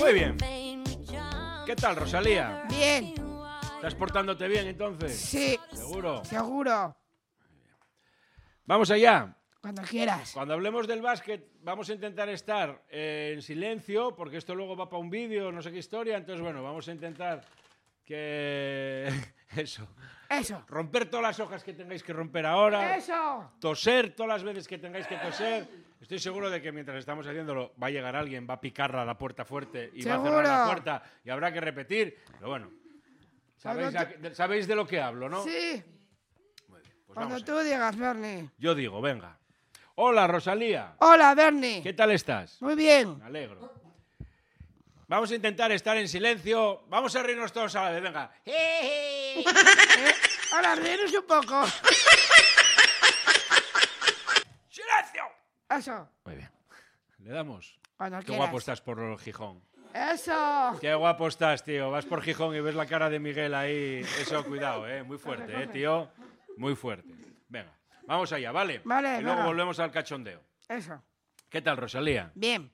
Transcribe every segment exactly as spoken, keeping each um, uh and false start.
Muy bien. ¿Qué tal, Rosalía? Bien. ¿Estás portándote bien, entonces? Sí. ¿Seguro? Seguro. Vamos allá. Cuando quieras. Cuando hablemos del básquet, vamos a intentar estar eh, en silencio, porque esto luego va para un vídeo, no sé qué historia. Entonces, bueno, vamos a intentar que... Eso. Eso. Romper todas las hojas que tengáis que romper ahora. Eso. Toser todas las veces que tengáis que toser. Estoy seguro de que mientras estamos haciéndolo va a llegar alguien, va a picarla a la puerta fuerte y ¿Seguro? va a cerrar la puerta y habrá que repetir. Pero bueno, sabéis, a, sabéis de lo que hablo, ¿no? Sí. Muy bien, pues Cuando vamos tú digas, Bernie. Yo digo, venga. Hola, Rosalía. Hola, Bernie. ¿Qué tal estás? Muy bien. Me alegro. Vamos a intentar estar en silencio. Vamos a reírnos todos a la vez, venga. Eh, Hola, ríenos un poco. ¡Silencio! Eso. Muy bien. Le damos. Cuando Qué quieras. guapo estás por Gijón. Eso. Qué guapo estás, tío. Vas por Gijón y ves la cara de Miguel ahí. Eso, cuidado, eh. Muy fuerte, eh, tío. Muy fuerte. Venga, vamos allá, ¿vale? Vale, Y luego venga. volvemos al cachondeo. Eso. ¿Qué tal, Rosalía? Bien.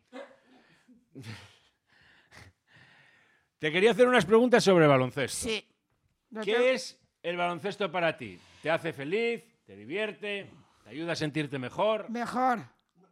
Te quería hacer unas preguntas sobre baloncesto. Sí. No ¿Qué te- es el baloncesto para ti? ¿Te hace feliz? ¿Te divierte? ¿Te ayuda a sentirte mejor? Mejor.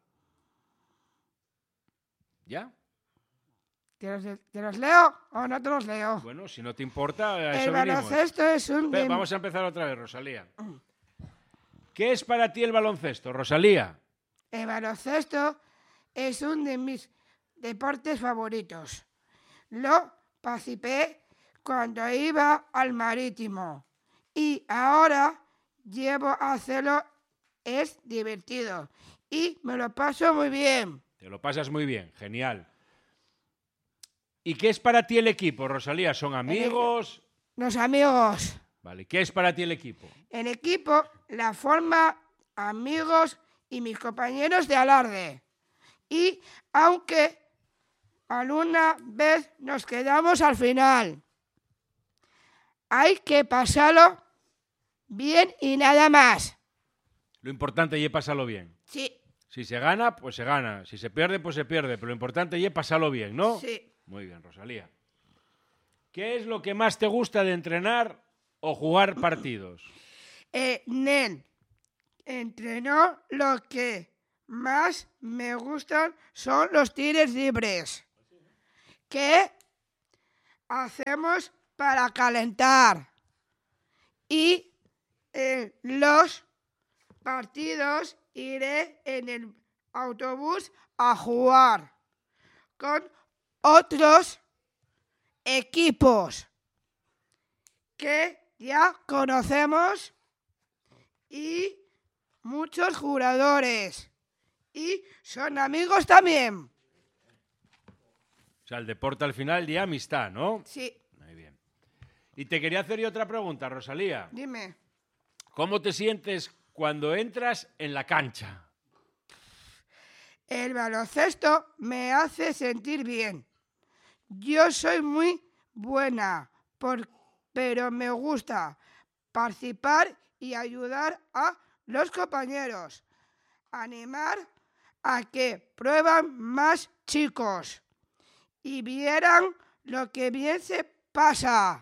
¿Ya? ¿Te los, te los leo o no te los leo? Bueno, si no te importa, a El eso venimos. baloncesto es un... Ve, de- Vamos a empezar otra vez, Rosalía. ¿Qué es para ti el baloncesto, Rosalía? El baloncesto es uno de mis deportes favoritos. Lo participé cuando iba al Marítimo y ahora llevo a hacerlo. Es divertido y me lo paso muy bien. Te lo pasas muy bien, genial. ¿Y qué es para ti el equipo, Rosalía? ¿Son amigos? Los amigos. Vale, ¿qué es para ti el equipo? El equipo la forma amigos y mis compañeros de alarde. Y aunque alguna vez nos quedamos al final, hay que pasarlo bien y nada más. Lo importante es pasarlo bien. Sí, Si se gana, pues se gana. Si se pierde, pues se pierde. Pero lo importante es pasarlo bien, ¿no? sí. Muy bien, Rosalía. ¿Qué es lo que más te gusta de entrenar o jugar partidos? Eh, Nen entrenó lo que más me gustan son los tiros libres. ¿Qué hacemos para calentar? Y en los partidos iré en el autobús a jugar con otros equipos que ya conocemos y muchos jugadores y son amigos también. O sea, el deporte al final de amistad, ¿no? Sí, Muy bien. Y te quería hacer yo otra pregunta, Rosalía. dime. ¿Cómo te sientes cuando entras en la cancha? El baloncesto me hace sentir bien. Yo soy muy buena, por- pero me gusta participar y ayudar a los compañeros. Animar a que prueban más chicos y vieran lo que bien se pasa.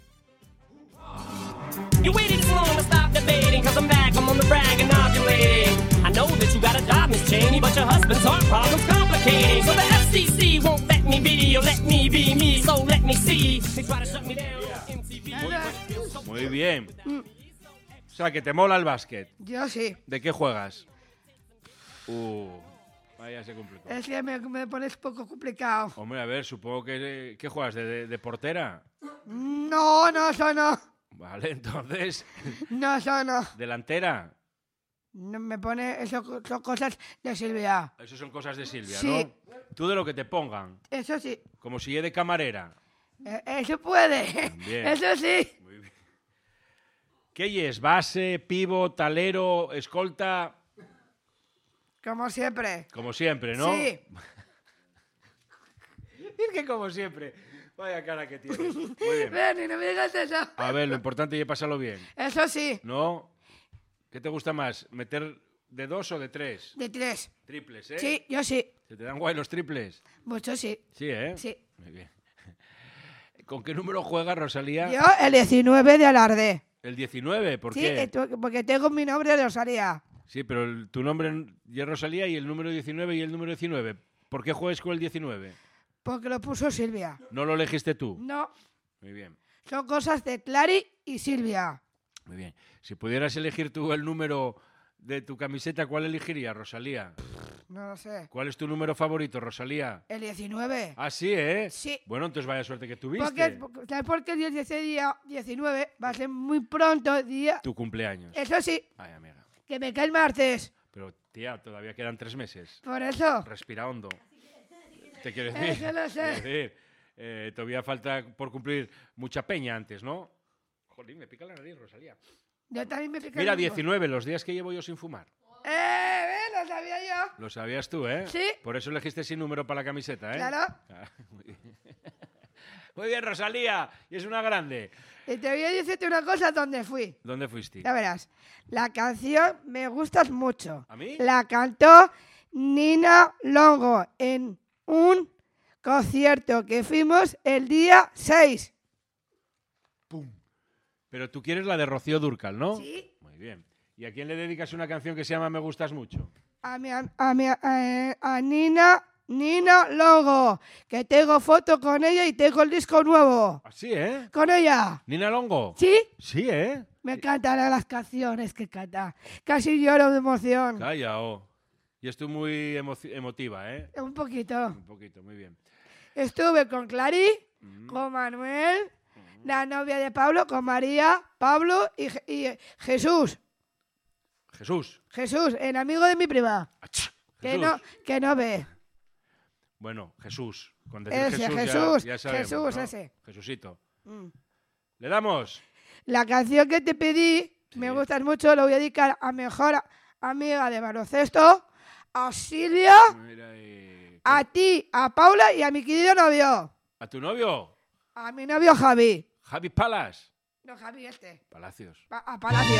You waited so long to stop debating, cause I'm back, I'm on the brag and ovulating. I know that you got a job, Miss Cheney, but your husband's heart problem's complicating. So the F C C won't let me be, or let me be me, so let me see. They try to shut me down on M T V. Muy bien. O sea, que te mola el básquet. Yo sí. ¿De qué juegas? Uh, vaya, se complicó. Es que me, me pones poco complicado. Hombre, a ver, supongo que... ¿Qué juegas? ¿De, de, de portera? No, no, eso no. Vale, entonces... No, eso no. ¿Delantera? No me pone, eso son cosas de Silvia. Eso son cosas de Silvia, Sí. ¿no? Tú de lo que te pongan. Eso sí. Como si yo de camarera. Eh, Eso puede. También. Eso sí. Muy bien. ¿Qué es? ¿Base, pivo, talero, escolta? Como siempre. Como siempre, ¿no? Sí. Es que como siempre. Vaya cara que tienes. Muy bien. Bernie, no me digas eso. A ver, lo importante es pasarlo bien. Eso sí. ¿No? ¿Qué te gusta más? ¿Meter de dos o de tres? De tres. Triples, ¿eh? Sí, yo sí. ¿Se te dan guay los triples? Mucho sí. Sí, ¿eh? Sí. Muy bien. ¿Con qué número juega Rosalía? Yo el diecinueve de Alarde. El diecinueve, ¿por Sí, qué? eh, tu- porque tengo mi nombre de Rosalía. Sí, pero el- tu nombre ya es Rosalía y el número diecinueve y el número diecinueve. ¿Por qué juegas con el diecinueve? Porque lo puso Silvia. ¿No lo elegiste tú? No, Muy bien, son cosas de Clary y Silvia. muy bien. Si pudieras elegir tú el número de tu camiseta, ¿cuál elegirías, Rosalía? No lo sé. ¿Cuál es tu número favorito, Rosalía? El diecinueve. Ah, sí, ¿eh? Sí. Bueno, entonces vaya suerte que tuviste. Porque, porque- ¿sabes por qué el ese día diecinueve va a ser muy pronto día? Tu cumpleaños. Eso sí, Ay, amiga. que me cae el martes. Pero, tía, todavía quedan tres meses. Por eso. Respira hondo. Te quiero decir. Eso lo sé. Quiero decir, eh, todavía falta por cumplir mucha peña antes, ¿no? Jolín, me pica la nariz, Rosalía. Yo también me pica Mira, el mismo. diecinueve, los días que llevo yo sin fumar. ¡Eh! ¿Ves? Lo sabía yo. Lo sabías tú, ¿eh? Sí. Por eso elegiste sin número para la camiseta, ¿eh? Claro. Ah, muy bien. Muy bien, Rosalía. Y es una grande. Y te voy a decirte una cosa donde fui. ¿Dónde fuiste? Ya verás. La canción me gusta mucho. ¿A mí? La cantó Nina Longo en un concierto que fuimos el día seis. ¡Pum! Pero tú quieres la de Rocío Dúrcal, ¿no? Sí. Muy bien. ¿Y a quién le dedicas una canción que se llama Me gustas mucho? A, mi, a, mi, a, a Nina, Nina Longo, que tengo foto con ella y tengo el disco nuevo. Así, ¿eh? Con ella. ¿Nina Longo? ¿Sí? Sí, ¿eh? Me encantan las canciones que canta. Casi lloro de emoción. Calla, oh. Y estoy muy emoci- emotiva, ¿eh? Un poquito. Un poquito, muy bien. Estuve con Clary, Mm. con Manuel, la novia de Pablo, con María, Pablo y, Je- y Jesús. Jesús. Jesús, el amigo de mi prima. Ach, Que Jesús. no, que no ve. Bueno, Jesús. Con decir Ese, Jesús, ya- Jesús, ya, sabemos, Jesús, ¿no? ese. Jesucito. Mm. ¿Le damos? La canción que te pedí, me Sí. gusta mucho, lo voy a dedicar a mejor amiga de baloncesto, a Silvia, Mira ahí. a ti, a Paula y a mi querido novio. ¿A tu novio? A mi novio Javi. Javi Palas. No, Javi este. Palacios. Pa- a Palacio.